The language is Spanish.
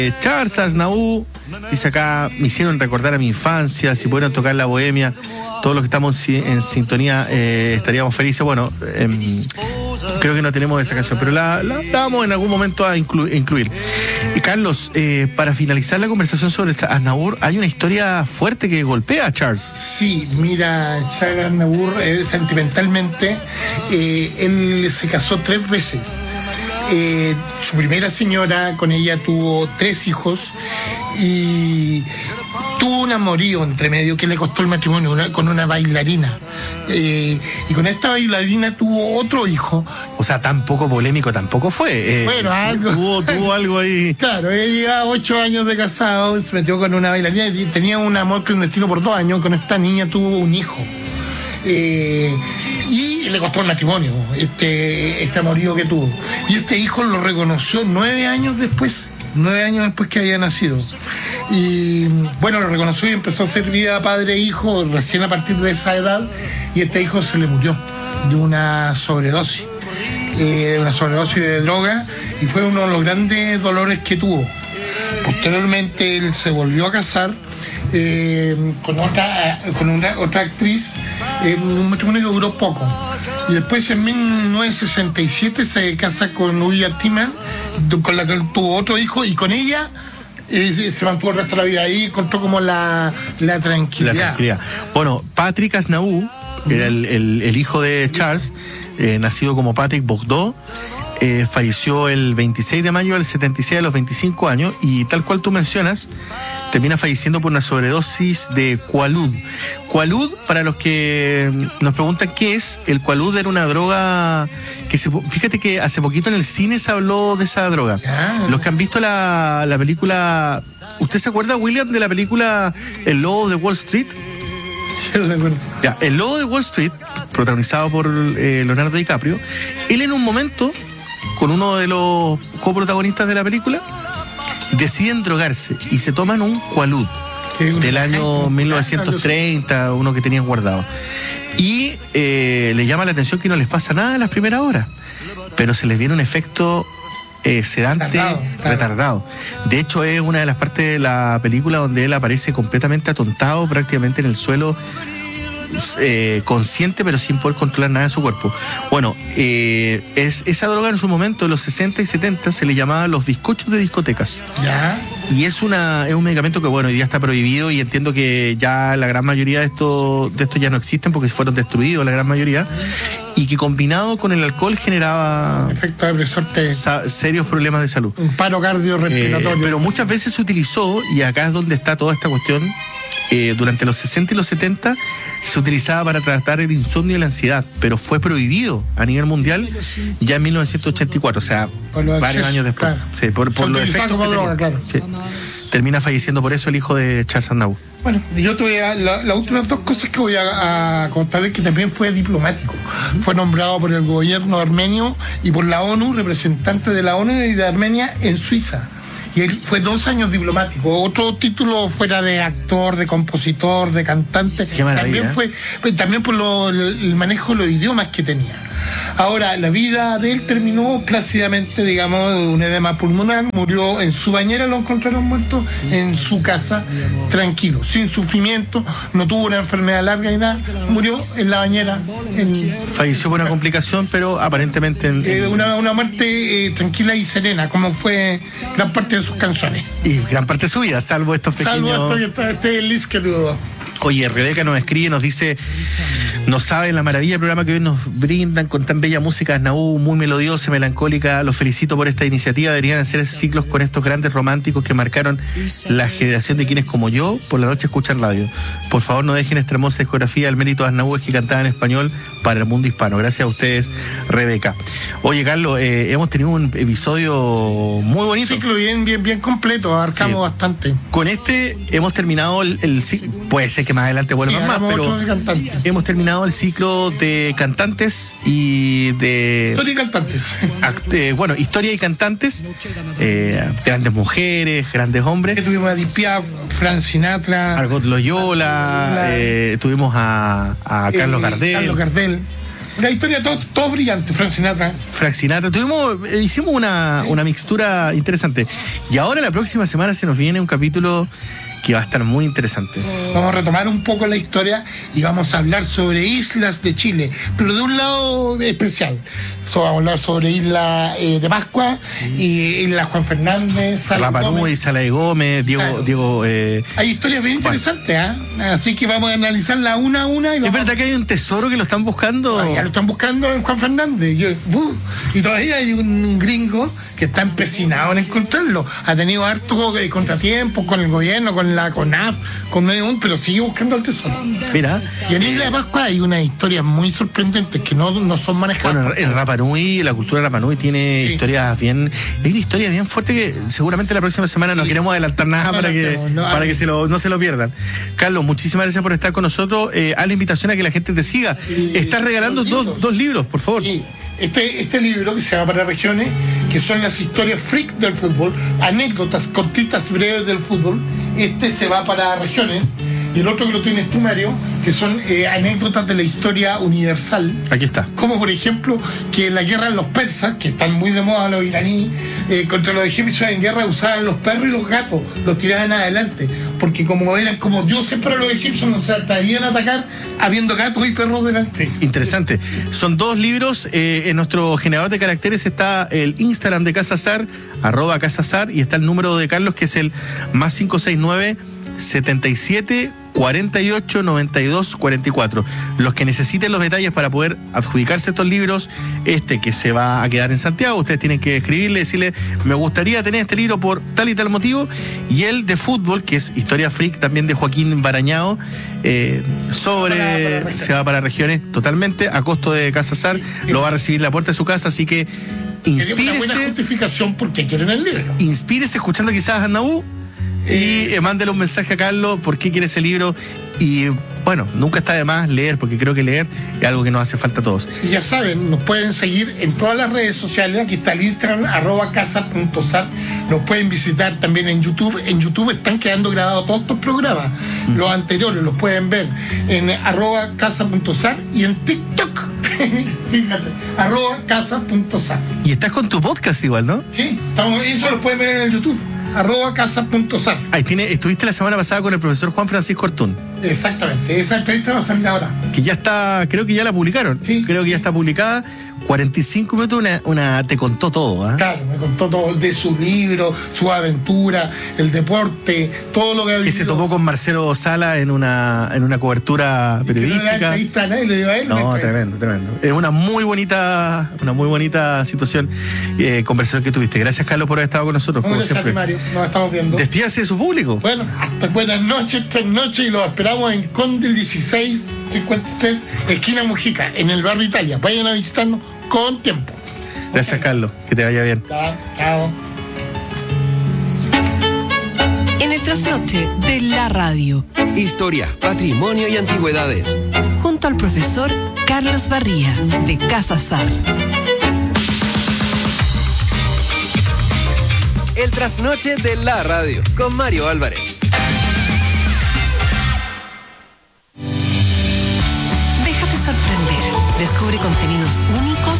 Charles Aznavour dice acá: me hicieron recordar a mi infancia, si pudieran tocar La Bohemia, todos los que estamos en sintonía estaríamos felices. Bueno, creo que no tenemos esa canción, pero la vamos en algún momento a incluir. Carlos, para finalizar la conversación sobre Aznavour, hay una historia fuerte que golpea a Charles. Sí, mira, Charles Aznavour, sentimentalmente, él se casó 3 veces. Su primera señora, con ella tuvo 3 hijos y tuvo un amorío entre medio que le costó el matrimonio con una bailarina. Y con esta bailarina tuvo otro hijo. O sea, tan poco polémico tampoco fue. Bueno, algo. Tuvo algo ahí. Claro, él llevaba 8 años de casado, se metió con una bailarina y tenía un amor clandestino por 2 años. Con esta niña tuvo un hijo. Y le costó el matrimonio, este amorío que tuvo. Y este hijo lo reconoció 9 años después que había nacido. Y bueno, lo reconoció y empezó a hacer vida padre e hijo recién a partir de esa edad. Y este hijo se le murió de una sobredosis. De droga, y fue uno de los grandes dolores que tuvo. Posteriormente él se volvió a casar con otra actriz, un matrimonio que duró poco. Y después en 1967 se casa con Ulla Timmer, con la que tuvo otro hijo, y con ella se mantuvo el resto de la vida. Ahí encontró como la tranquilidad. Bueno, Patrick Aznavour, que era el hijo de Charles, nacido como Patrick Bogdo, falleció el 26 de mayo del 76 a los 25 años, y tal cual tú mencionas, termina falleciendo por una sobredosis de Quaalud. Quaalud, para los que nos preguntan qué es, el Quaalud era una droga que fíjate que hace poquito en el cine se habló de esa droga. Los que han visto la película, ¿usted se acuerda, William, de la película El Lobo de Wall Street? Yo lo recuerdo. Ya, El Lobo de Wall Street, protagonizado por Leonardo DiCaprio, él en un momento, con uno de los coprotagonistas de la película, deciden drogarse y se toman un Quaalud del año 1930, uno que tenían guardado. Y les llama la atención que no les pasa nada en las primeras horas, pero se les viene un efecto sedante retardado. De hecho, es una de las partes de la película donde él aparece completamente atontado, prácticamente en el suelo, consciente pero sin poder controlar nada de su cuerpo. Bueno, esa droga en su momento, en los 60 y 70, se le llamaba los bizcochos de discotecas. ¿Ya? Y es un medicamento que, bueno, hoy día está prohibido, y entiendo que ya la gran mayoría de estos ya no existen porque fueron destruidos, la gran mayoría, y que combinado con el alcohol generaba efecto depresor, serios problemas de salud. Un paro cardiorrespiratorio. Pero muchas veces se utilizó, y acá es donde está toda esta cuestión, durante los 60 y los 70 se utilizaba para tratar el insomnio y la ansiedad, pero fue prohibido a nivel mundial ya en 1984, o sea, varios años después. Claro. Sí, por los efectos que droga, claro. Sí. Termina falleciendo por eso el hijo de Charles Aznavour. Bueno, yo te voy a las últimas 2 cosas que voy a contar es que también fue diplomático. Fue nombrado por el gobierno armenio y por la ONU, representante de la ONU y de Armenia en Suiza. Y él fue 2 años diplomático. Otro título fuera de actor, de compositor, de cantante. Qué maravilla. También por el manejo de los idiomas que tenía. Ahora, la vida de él terminó plácidamente, digamos, de un edema pulmonar. Murió en su bañera, lo encontraron muerto en su casa, tranquilo, sin sufrimiento. No tuvo una enfermedad larga ni nada. Murió en la bañera. Falleció por una complicación, pero aparentemente una muerte tranquila y serena, como fue gran parte de sus canciones. Y gran parte de su vida, salvo estos pequeños... Salvo este list que tuvo. Oye, Rebeca nos escribe, nos dice: no saben la maravilla del programa que hoy nos brindan con tan bella música, Aznavour, muy melodiosa, melancólica. Los felicito por esta iniciativa. Deberían hacer ciclos con estos grandes románticos que marcaron la generación de quienes, como yo, por la noche escuchan radio. Por favor, no dejen esta hermosa discografía al mérito de Aznavour, que cantaba en español para el mundo hispano. Gracias a ustedes, Rebeca. Oye, Carlos, hemos tenido un episodio muy bonito. Un ciclo bien completo, abarcamos bastante. Con este hemos terminado el ciclo. Puede ser que más adelante vuelvan más, pero hemos terminado el ciclo de cantantes y de... Historia y cantantes. Bueno, historia y cantantes, grandes mujeres, grandes hombres. Que tuvimos a Edith Piaf, Frank Sinatra, Margot Loyola, tuvimos a Carlos Gardel. Una historia todo brillante, Frank Sinatra. Hicimos una mixtura interesante. Y ahora la próxima semana se nos viene un capítulo que va a estar muy interesante. Vamos a retomar un poco la historia y vamos a hablar sobre islas de Chile, pero de un lado especial. Vamos a hablar sobre Isla de Pascua y Isla Juan Fernández, Rapa Nui, Sala de Gómez, Diego. Hay historias bien interesantes, así que vamos a analizarla una a una. ¿Es verdad que hay un tesoro que lo están buscando? Ya lo están buscando en Juan Fernández. Y todavía hay un gringo que está empecinado en encontrarlo. Ha tenido hartos contratiempos con el gobierno, con la CONAF, pero sigue buscando el tesoro. Mira. Y en Isla de Pascua hay unas historias muy sorprendentes que no son manejadas. Bueno, el Rapa Nui, la cultura de Rapa Nui tiene historias bien. Hay una historia bien fuerte que seguramente la próxima semana no queremos adelantar nada para que no se lo pierdan. Carlos, muchísimas gracias por estar con nosotros. A la invitación a que la gente te siga. Estás regalando dos libros, por favor. Sí. Este libro que se llama Para Regiones, que son las historias freak del fútbol, anécdotas cortitas, breves del fútbol. Este se va para regiones. Y el otro que lo tienes tú, Mario, que son anécdotas de la historia universal. Aquí está. Como por ejemplo, que en la guerra los persas, que están muy de moda los iraníes, contra los egipcios en guerra usaban los perros y los gatos, los tiraban adelante, porque como eran como dioses para los egipcios, no se atrevían a atacar habiendo gatos y perros delante. Interesante. Son dos libros. En nuestro generador de caracteres está el Instagram de Casa Sar, @CasaSar, y está el número de Carlos, que es el +569 77 48 92 44. Los que necesiten los detalles para poder adjudicarse estos libros, que se va a quedar en Santiago, ustedes tienen que escribirle, decirle: me gustaría tener este libro por tal y tal motivo. Y el de fútbol, que es Historia Freak, también de Joaquín Barañao, se va para regiones totalmente a costo de Casa Sar. Lo va a recibir en la puerta de su casa, así que inspírese. Una buena justificación porque quieren el libro. Inspírese escuchando quizás a Naú. Y mándele un mensaje a Carlos por qué quiere ese libro. Y bueno, nunca está de más leer, porque creo que leer es algo que nos hace falta a todos. Y ya saben, nos pueden seguir en todas las redes sociales. Aquí está el Instagram, @casa.sar. Nos pueden visitar también en YouTube. En YouTube están quedando grabados todos estos programas. Los anteriores los pueden ver en @casa.sar y en TikTok. Fíjate, @casa.sar. Y estás con tu podcast igual, ¿no? Sí, eso lo pueden ver en el YouTube. @casa.sar. Ahí estuviste la semana pasada con el profesor Juan Francisco Ortún. Exactamente, esa entrevista va a salir ahora. Que ya está, creo que ya la publicaron. Sí. Creo que ya está publicada. 45 minutos, te contó todo, ¿eh? Claro, me contó todo de su libro, su aventura, el deporte, todo lo que ha vivido. Que se topó con Marcelo Sala en una cobertura periodística. No, tremendo. Es una muy bonita situación, conversación que tuviste. Gracias, Carlos, por haber estado con nosotros. Como siempre. Mario, nos estamos viendo. Despídase de su público. Bueno, hasta buenas noches, y los esperamos en Conde el 1653, esquina Mujica, en el barrio Italia. Vayan a visitarnos con tiempo. Gracias, Carlos. Que te vaya bien. Chao. En el trasnoche de la radio. Historia, patrimonio y antigüedades. Junto al profesor Carlos Barría, de Casa Sar. El trasnoche de la radio, con Mario Álvarez. Déjate sorprender. Descubre contenidos únicos